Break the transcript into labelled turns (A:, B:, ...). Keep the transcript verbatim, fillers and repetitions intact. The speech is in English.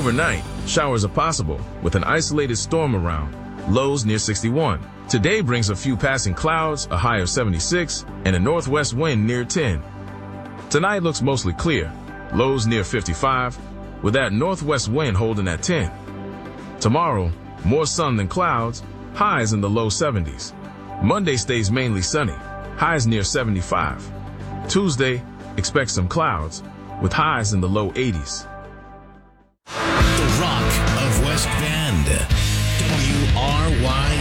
A: overnight, showers are possible with an isolated storm around, lows near sixty-one. Today brings a few passing clouds, a high of seventy-six, and a northwest wind near ten. Tonight looks mostly clear, lows near fifty-five, with that northwest wind holding at ten. Tomorrow, more sun than clouds, highs in the low seventies. Monday stays mainly sunny, highs near seventy-five. Tuesday, expect some clouds, with highs in the low eighties.
B: The Rock of West Bend. W R Y